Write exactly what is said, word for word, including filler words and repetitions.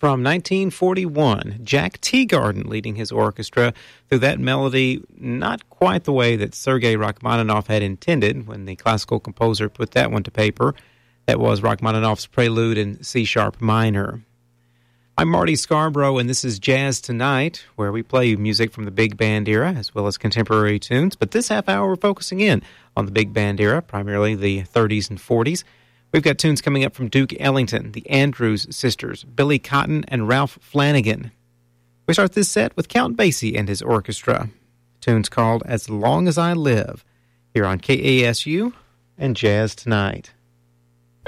From nineteen forty-one, Jack Teagarden leading his orchestra through that melody, not quite the way that Sergei Rachmaninoff had intended when the classical composer put that one to paper. That was Rachmaninoff's Prelude in C-sharp minor. I'm Marty Scarborough, and this is Jazz Tonight, where we play music from the big band era as well as contemporary tunes. But this half hour, we're focusing in on the big band era, primarily the thirties and forties. We've got tunes coming up from Duke Ellington, the Andrews Sisters, Billy Cotton, and Ralph Flanagan. We start this set with Count Basie and his orchestra. The tune's called As Long as I Live, here on K A S U and Jazz Tonight.